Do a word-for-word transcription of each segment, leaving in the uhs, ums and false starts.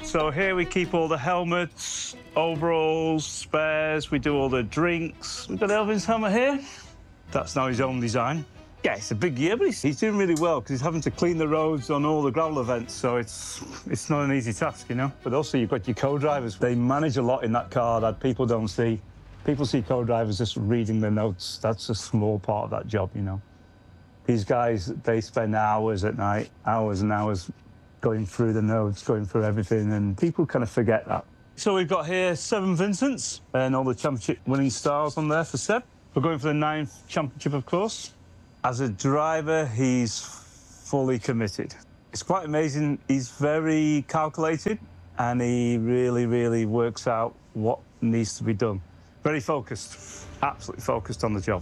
So here we keep all the helmets, overalls, spares. We do all the drinks. We've got Elvin's helmet here. That's now his own design. Yeah, it's a big year, but he's, he's doing really well because he's having to clean the roads on all the gravel events, so it's it's not an easy task, you know. But also you've got your co-drivers. They manage a lot in that car that people don't see. People see co-drivers just reading the notes. That's a small part of that job, you know. These guys, they spend hours at night, hours and hours going through the notes, going through everything, and people kind of forget that. So we've got here seven Vincents and all the championship winning stars on there for Seb. We're going for the ninth championship, of course. As a driver, he's fully committed. It's quite amazing. He's very calculated, and he really, really works out what needs to be done. Very focused, absolutely focused on the job.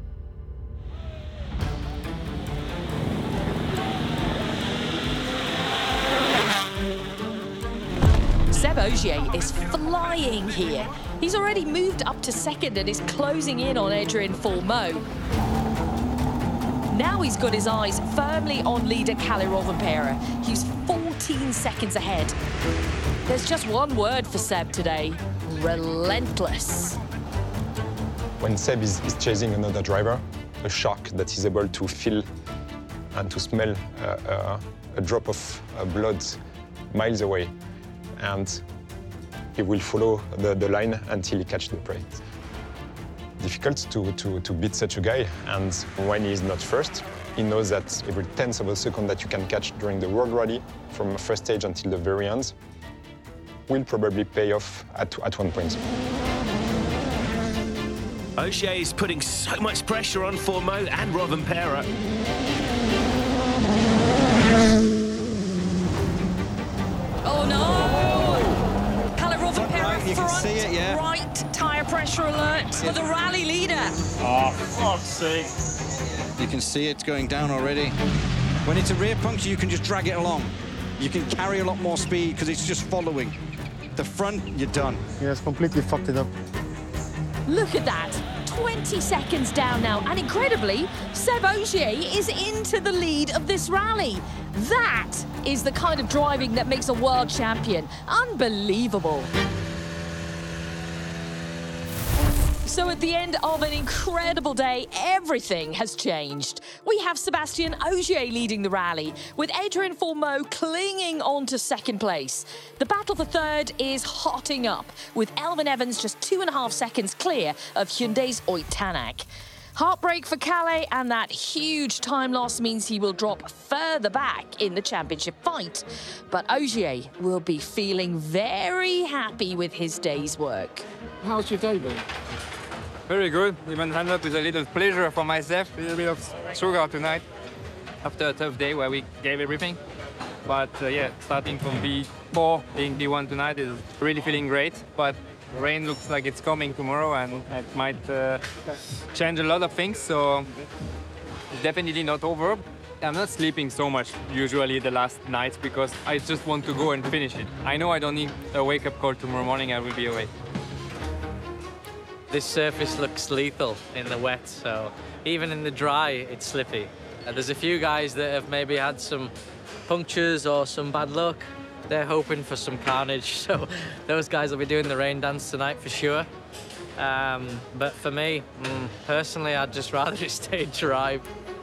Seb Ogier is flying here. He's already moved up to second and is closing in on Adrien Fourmeau. Now he's got his eyes firmly on leader Kalle Rovanperä. He's fourteen seconds ahead. There's just one word for Seb today: relentless. When Seb is, is chasing another driver, a shark that is able to feel and to smell uh, uh, a drop of uh, blood miles away, and he will follow the, the line until he catches the prey. Difficult to, to, to beat such a guy, and when he is not first, he knows that every tenth of a second that you can catch during the World Rally, from first stage until the very end, will probably pay off at, at one point. Ogier is putting so much pressure on Fourmeau and Rovanperä. Oh no! Kalle Rovanperä right, you can see it, yeah. Right tyre pressure alert for the rally leader. Oh, fuck's sake. You can see it's going down already. When it's a rear puncture, you can just drag it along. You can carry a lot more speed because it's just following. The front, you're done. He has completely fucked it up. Look at that. twenty seconds down now, and incredibly, Seb Ogier is into the lead of this rally. That is the kind of driving that makes a world champion. Unbelievable. So at the end of an incredible day, everything has changed. We have Sébastien Ogier leading the rally, with Adrien Fourmeau clinging on to second place. The battle for third is hotting up, with Elfyn Evans just two and a half seconds clear of Hyundai's Ott Tänak. Heartbreak for Kalle, and that huge time loss means he will drop further back in the championship fight. But Ogier will be feeling very happy with his day's work. How's your day been? Very good. Even ended up with a little pleasure for myself, a little bit of sugar tonight after a tough day where we gave everything. But uh, yeah, starting from B four, being B one tonight is really feeling great. But rain looks like it's coming tomorrow, and it might uh, change a lot of things. So it's definitely not over. I'm not sleeping so much usually the last nights because I just want to go and finish it. I know I don't need a wake-up call tomorrow morning. I will be awake. This surface looks lethal in the wet, so even in the dry, it's slippy. Uh, there's a few guys that have maybe had some punctures or some bad luck. They're hoping for some carnage, so those guys will be doing the rain dance tonight for sure. Um, but for me, mm, personally, I'd just rather just stay dry.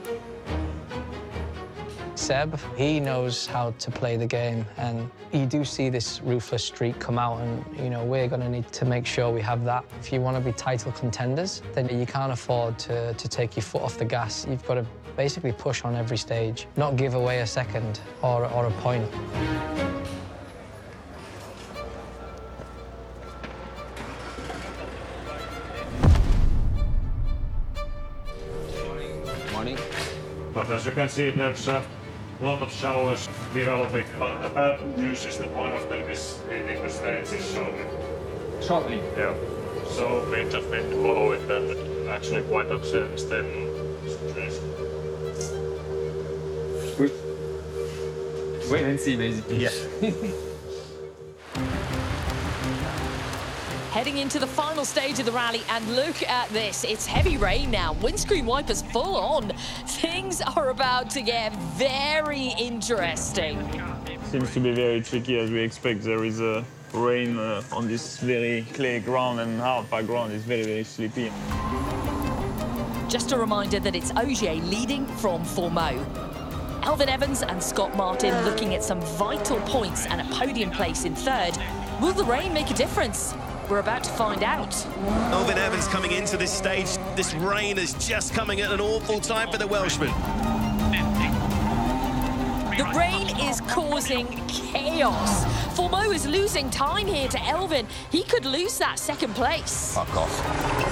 Seb, he knows how to play the game, and you do see this ruthless streak come out, and you know we're going to need to make sure we have that. If you want to be title contenders, then you can't afford to, to take your foot off the gas. You've got to basically push on every stage, not give away a second or, or a point. Morning. But as you can see, there's a lot of showers developing. But the bad news is that one of them is hitting the stages shortly. Shortly? Yeah. So we just need to follow it and actually quite observe stable situation. Wait and see, basically. Yeah. Heading into the final stage of the rally, and look at this. It's heavy rain now, windscreen wipers full on. Things are about to get very interesting. Seems to be very tricky as we expect. There is a rain uh, on this very clay ground and hard background is very, very sleepy. Just a reminder that it's Ogier leading from Fourmaux. Elfyn Evans and Scott Martin looking at some vital points and a podium place in third. Will the rain make a difference? We're about to find out. Elfyn Evans coming into this stage. This rain is just coming at an awful time for the Welshman. The rain is causing chaos. Fourmaux is losing time here to Elfyn. He could lose that second place. Fuck off.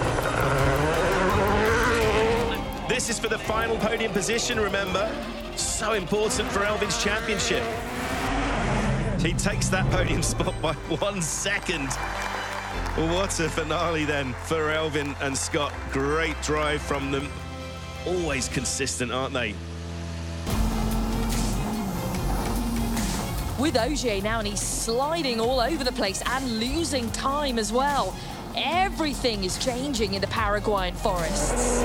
This is for the final podium position, remember? So important for Elfyn's championship. He takes that podium spot by one second. What a finale then for Elfyn and Scott. Great drive from them. Always consistent, aren't they? With Ogier now, and he's sliding all over the place and losing time as well. Everything is changing in the Paraguayan forests.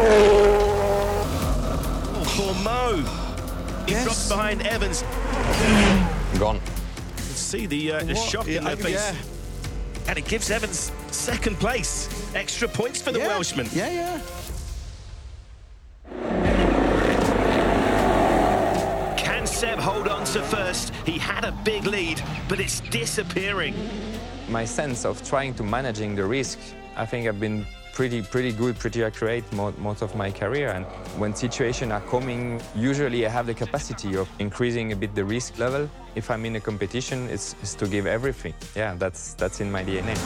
Oh, Fourmaux. He Yes. drops behind Evans. Gone. See the, uh, the What? shock in Yeah, their face. yeah. And it gives Evans second place. Extra points for the Yeah. Welshman. Yeah, yeah. Can Seb hold on to first? He had a big lead, but it's disappearing. My sense of trying to managing the risk, I think I've been pretty, pretty good, pretty accurate mo most of my career. And when situations are coming, usually I have the capacity of increasing a bit the risk level. If I'm in a competition, it's, it's to give everything. Yeah, that's, that's in my D N A.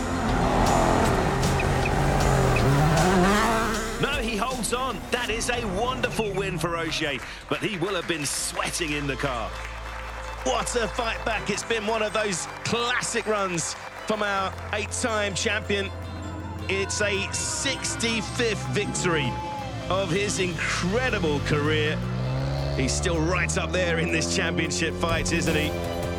No, he holds on. That is a wonderful win for Ogier, but he will have been sweating in the car. What a fight back. It's been one of those classic runs from our eight-time champion. It's a sixty-fifth victory of his incredible career. He's still right up there in this championship fight, isn't he?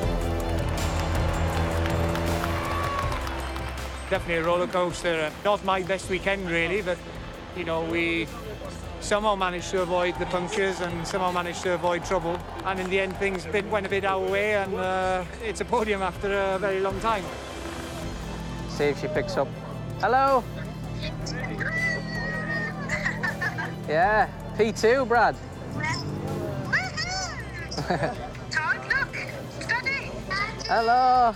Definitely a roller coaster. Not my best weekend, really, but, you know, we somehow managed to avoid the punctures and somehow managed to avoid trouble. And in the end, things bit, went a bit our way, and uh, it's a podium after a very long time. See if she picks up. Hello? Yeah, P two, Brad. Hello.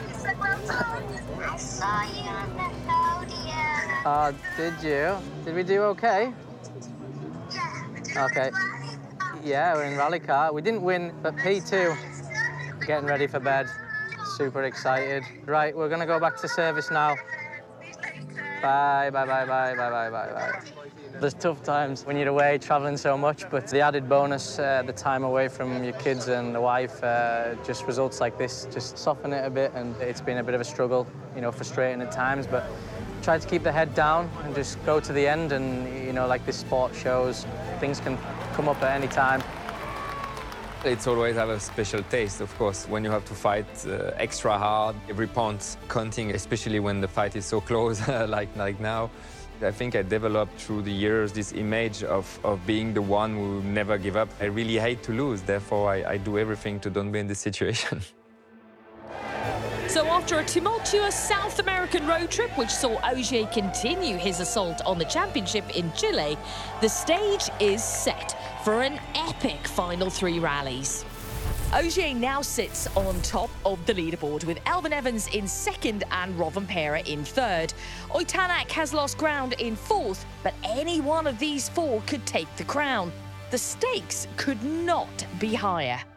I saw you on the podium. Oh, did you? Did we do okay? Yeah. Okay. Yeah, we're in rally car. We didn't win, but P two. Getting ready for bed. Super excited. Right, we're gonna go back to service now. Bye, bye, bye, bye, bye, bye, bye, bye. There's tough times when you're away, traveling so much, but the added bonus, uh, the time away from your kids and the wife, uh, just results like this, just soften it a bit, and it's been a bit of a struggle, you know, frustrating at times, but try to keep the head down and just go to the end, and, you know, like this sport shows, things can come up at any time. It's always have a special taste, of course, when you have to fight uh, extra hard, every pound counting, especially when the fight is so close, like, like now. I think I developed through the years this image of, of being the one who never give up. I really hate to lose, therefore I, I do everything to don't be in this situation. So after a tumultuous South American road trip, which saw Ogier continue his assault on the championship in Chile, the stage is set for an epic final three rallies. Ogier now sits on top of the leaderboard with Elfyn Evans in second and Rovanperä in third. Oitanak has lost ground in fourth, but any one of these four could take the crown. The stakes could not be higher.